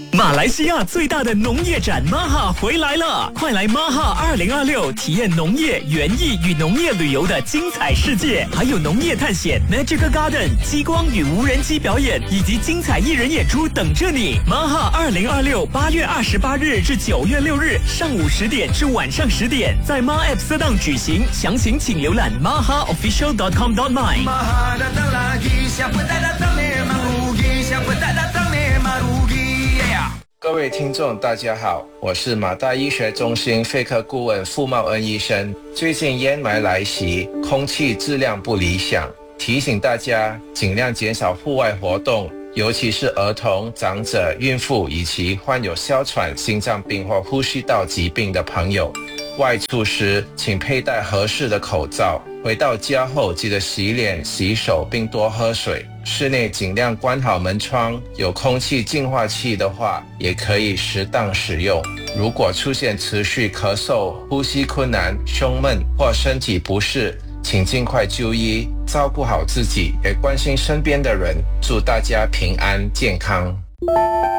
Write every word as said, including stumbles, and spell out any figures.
马来西亚最大的农业展 M A H A 回来了，快来 M A H A 二零二六体验农业、园艺与农业旅游的精彩世界，还有农业探险、Magic Garden、激光与无人机表演以及精彩艺人演出等着你。M A H A 二零二六八月二十八日至九月六日上午十点至晚上十点，在 M A App 色档举行，详情请浏览 m a h a official dot com dot my。 各位听众大家好，我是马大医学中心肺科顾问傅茂恩医生。最近烟霾来袭，空气质量不理想，提醒大家尽量减少户外活动，尤其是儿童、长者、孕妇以及患有哮喘、心脏病或呼吸道疾病的朋友。外出时请佩戴合适的口罩，回到家后记得洗脸、洗手并多喝水。室内尽量关好门窗，有空气净化器的话也可以适当使用。如果出现持续咳嗽、呼吸困难、胸闷或身体不适，请尽快就医，照顾好自己，也关心身边的人。祝大家平安健康。